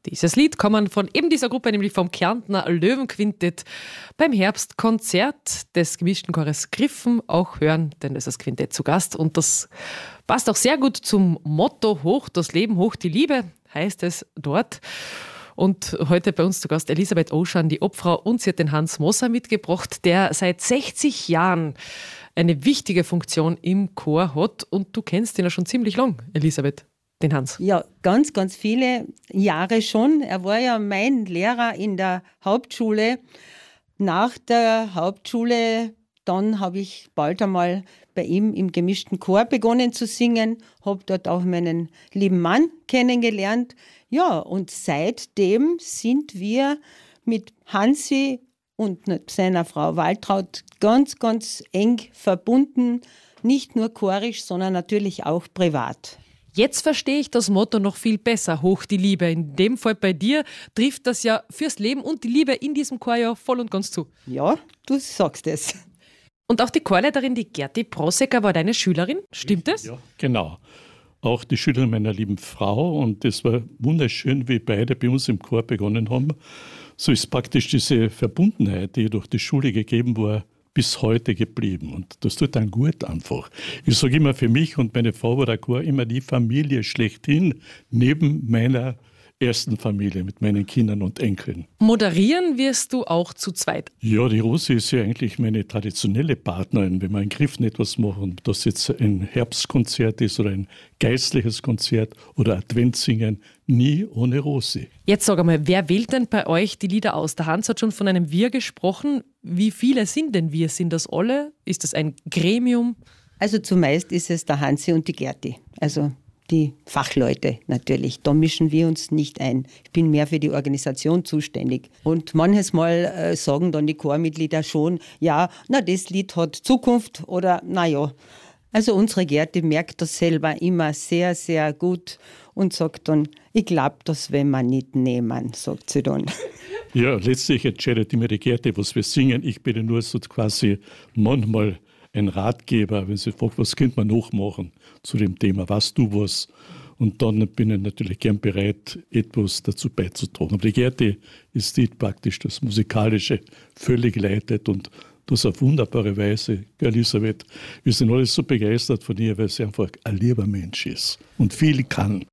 Dieses Lied kann man von eben dieser Gruppe, nämlich vom Kärntner Löwenquintett, beim Herbstkonzert des gemischten Chores Griffen auch hören, denn es ist das Quintett zu Gast und das passt auch sehr gut zum Motto Hoch das Leben, hoch die Liebe, heißt es dort. Und heute bei uns zu Gast Elisabeth Oschan, die Obfrau, und sie hat den Hans Moser mitgebracht, der seit 60 Jahren eine wichtige Funktion im Chor hat und du kennst ihn ja schon ziemlich lang, Elisabeth. Den Hans. Ja, ganz, ganz viele Jahre schon. Er war ja mein Lehrer in der Hauptschule. Nach der Hauptschule, dann habe ich bald einmal bei ihm im gemischten Chor begonnen zu singen, habe dort auch meinen lieben Mann kennengelernt. Ja, und seitdem sind wir mit Hansi und seiner Frau Waltraud ganz, ganz eng verbunden. Nicht nur chorisch, sondern natürlich auch privat. Jetzt verstehe ich das Motto noch viel besser, hoch die Liebe. In dem Fall bei dir trifft das ja fürs Leben und die Liebe in diesem Chor ja voll und ganz zu. Ja, du sagst es. Und auch die Chorleiterin, die Gerti Prosecker, war deine Schülerin, stimmt das? Ja, genau. Auch die Schülerin meiner lieben Frau, und das war wunderschön, wie beide bei uns im Chor begonnen haben. So ist praktisch diese Verbundenheit, die durch die Schule gegeben war, bis heute geblieben. Und das tut dann gut einfach. Ich sage immer, für mich und meine Frau war der Chor immer die Familie schlechthin, neben meiner ersten Familie mit meinen Kindern und Enkeln. Moderieren wirst du auch zu zweit? Ja, die Rosi ist ja eigentlich meine traditionelle Partnerin, wenn wir in Griffen etwas machen, ob das jetzt ein Herbstkonzert ist oder ein geistliches Konzert oder Adventssingen, nie ohne Rosi. Jetzt sag einmal, wer wählt denn bei euch die Lieder aus? Der Hans hat schon von einem Wir gesprochen. Wie viele sind denn wir? Sind das alle? Ist das ein Gremium? Also zumeist ist es der Hansi und die Gerti, also die Fachleute natürlich. Da mischen wir uns nicht ein. Ich bin mehr für die Organisation zuständig. Und manches Mal sagen dann die Chormitglieder schon, ja, na, das Lied hat Zukunft oder na ja. Also unsere Gerti merkt das selber immer sehr, sehr gut und sagt dann, ich glaube, das will man nicht nehmen, sagt sie dann. Ja, letztlich entscheidet immer die Gerti, was wir singen. Ich bin nur so quasi manchmal ein Ratgeber, wenn sie fragt, was könnte man noch machen zu dem Thema, weißt du was? Und dann bin ich natürlich gern bereit, etwas dazu beizutragen. Aber die Gerti ist die praktisch das Musikalische völlig leitet und das auf wunderbare Weise. Elisabeth, wir sind alle so begeistert von ihr, weil sie einfach ein lieber Mensch ist und viel kann.